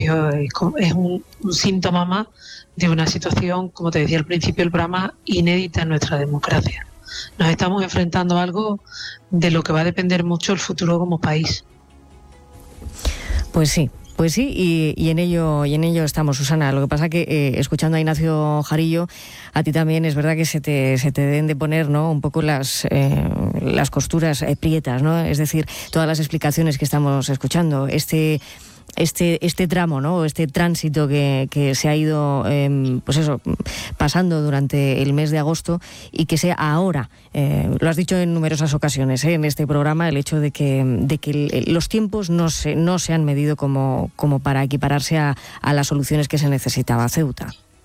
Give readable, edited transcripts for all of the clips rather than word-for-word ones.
es un síntoma más de una situación, como te decía al principio del programa, inédita en nuestra democracia. Nos estamos enfrentando a algo de lo que va a depender mucho el futuro como país. Pues sí, y en ello estamos, Susana. Lo que pasa que escuchando a Ignacio Jarillo, a ti también es verdad que se te deben de poner, ¿no?, un poco las costuras prietas, ¿no? Es decir, todas las explicaciones que estamos escuchando, este tramo, ¿no?, este tránsito que se ha ido pasando durante el mes de agosto, y que sea ahora, lo has dicho en numerosas ocasiones en este programa, el hecho de que los tiempos no se han medido como para equipararse a las soluciones que se necesitaba. Ceuta.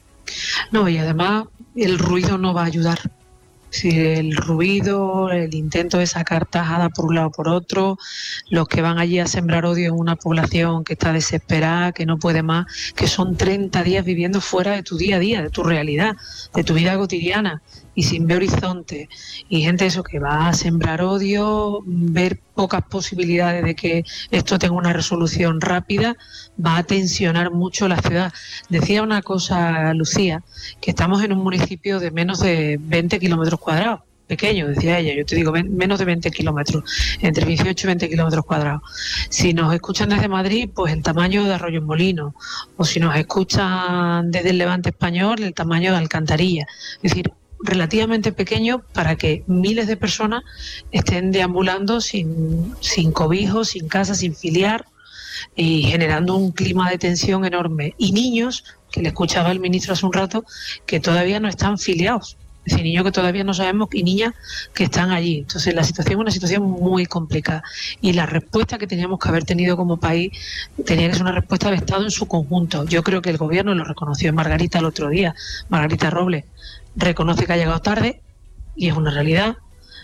No, y además el ruido no va a ayudar. Si el ruido, el intento de sacar tajada por un lado o por otro, los que van allí a sembrar odio en una población que está desesperada, que no puede más, que son 30 días viviendo fuera de tu día a día, de tu realidad, de tu vida cotidiana y sin ver horizonte, y gente eso que va a sembrar odio, ver pocas posibilidades de que esto tenga una resolución rápida, va a tensionar mucho la ciudad. Decía una cosa Lucía, que estamos en un municipio de menos de 20 kilómetros cuadrados, pequeño, decía ella, yo te digo menos de 20 kilómetros, entre 18 y 20 kilómetros cuadrados. Si nos escuchan desde Madrid, pues el tamaño de Arroyos-Molinos, o si nos escuchan desde el Levante español, el tamaño de Alcantarilla. Es decir, relativamente pequeño para que miles de personas estén deambulando sin cobijo, sin casa, sin filiar, y generando un clima de tensión enorme. Y niños, que le escuchaba el ministro hace un rato, que todavía no están filiados. Es decir, niños que todavía no sabemos, y niñas que están allí. Entonces la situación es una situación muy complicada, y la respuesta que teníamos que haber tenido como país tenía que ser una respuesta del Estado en su conjunto. Yo creo que el gobierno lo reconoció en Margarita el otro día, Margarita Robles reconoce que ha llegado tarde, y es una realidad.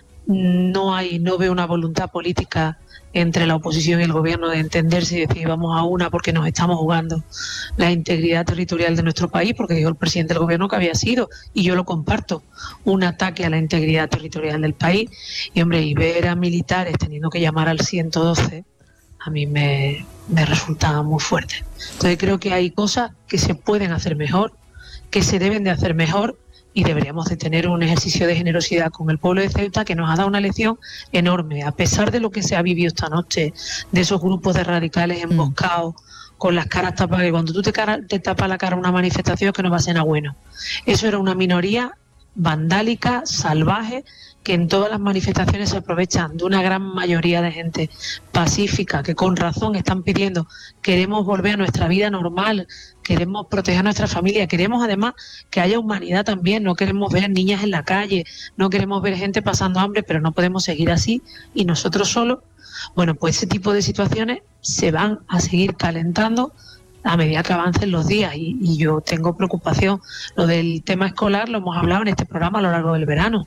No veo una voluntad política entre la oposición y el gobierno de entenderse y decir vamos a una, porque nos estamos jugando la integridad territorial de nuestro país, porque dijo el presidente del gobierno que había sido, y yo lo comparto, un ataque a la integridad territorial del país. Y hombre, y ver a militares teniendo que llamar al 112 a mí me resulta muy fuerte. Entonces creo que hay cosas que se pueden hacer mejor, que se deben de hacer mejor, y deberíamos de tener un ejercicio de generosidad con el pueblo de Ceuta, que nos ha dado una lección enorme, a pesar de lo que se ha vivido esta noche, de esos grupos de radicales emboscados, con las caras tapadas, que cuando tú te tapas la cara a una manifestación es que no va a ser nada bueno. Eso era una minoría vandálica, salvaje, que en todas las manifestaciones se aprovechan de una gran mayoría de gente pacífica, que con razón están pidiendo, queremos volver a nuestra vida normal, queremos proteger a nuestra familia, queremos además que haya humanidad también, no queremos ver niñas en la calle, no queremos ver gente pasando hambre, pero no podemos seguir así, y nosotros solos. Bueno, pues ese tipo de situaciones se van a seguir calentando a medida que avancen los días, y yo tengo preocupación. Lo del tema escolar lo hemos hablado en este programa a lo largo del verano,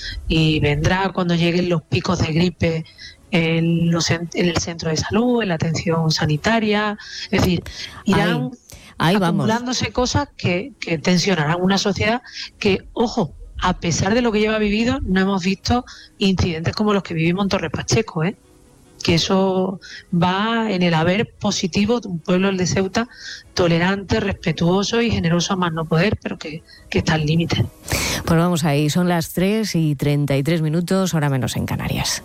y vendrá cuando lleguen los picos de gripe en el centro de salud, en la atención sanitaria. Es decir, irán acumulándose cosas que tensionarán una sociedad que, ojo, a pesar de lo que lleva vivido, no hemos visto incidentes como los que vivimos en Torre Pacheco, que eso va en el haber positivo de un pueblo, el de Ceuta, tolerante, respetuoso y generoso a más no poder, pero que está al límite. Pues vamos ahí, son las 3:33, hora menos en Canarias.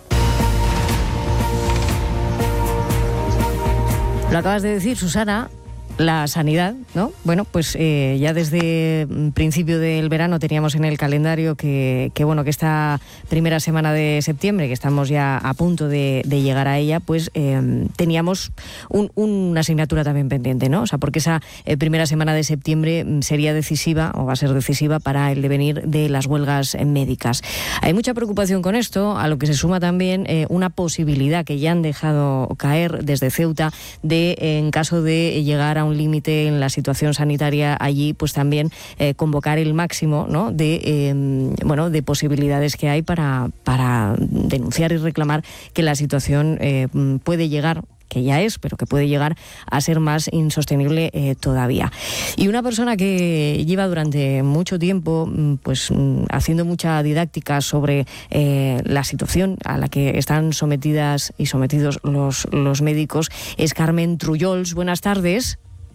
Lo acabas de decir, Susana, la sanidad, ¿no? Bueno, pues ya desde principio del verano teníamos en el calendario que esta primera semana de septiembre, que estamos ya a punto de llegar a ella, pues teníamos una asignatura también pendiente, ¿no? O sea, porque esa primera semana de septiembre sería decisiva, o va a ser decisiva, para el devenir de las huelgas médicas. Hay mucha preocupación con esto, a lo que se suma también una posibilidad que ya han dejado caer desde Ceuta de, en caso de llegar a un límite en la situación sanitaria allí, pues también convocar el máximo, ¿no?, de posibilidades que hay para denunciar y reclamar que la situación puede llegar, que ya es, pero que puede llegar a ser más insostenible todavía. Y una persona que lleva durante mucho tiempo haciendo mucha didáctica sobre la situación a la que están sometidas y sometidos los médicos es Carmen Trullols. Buenas tardes.